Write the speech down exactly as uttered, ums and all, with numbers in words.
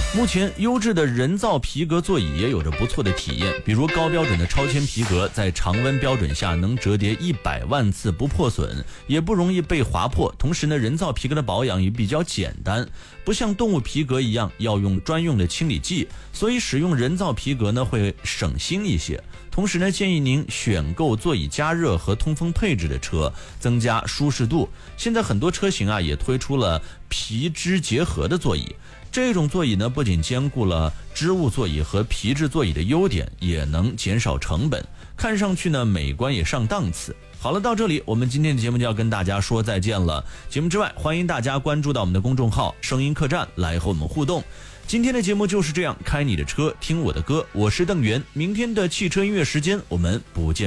目前优质的人造皮革座椅也有着不错的体验，比如高标准的超纤皮革，在常温标准下能折叠一百万次不破损，也不容易被划破。同时呢，人造皮革的保养也比较简单，不像动物皮革一样要用专用的清理剂，所以使用人造皮革呢会省心一些。同时呢，建议您选购座椅加热和通风配置的车，增加舒适度。现在很多车型啊也推出了皮织结合的座椅。这种座椅呢，不仅兼顾了织物座椅和皮质座椅的优点，也能减少成本，看上去呢美观也上档次。好了，到这里我们今天的节目就要跟大家说再见了。节目之外，欢迎大家关注到我们的公众号声音客栈来和我们互动。今天的节目就是这样，开你的车听我的歌，我是邓源。明天的汽车音乐时间我们不见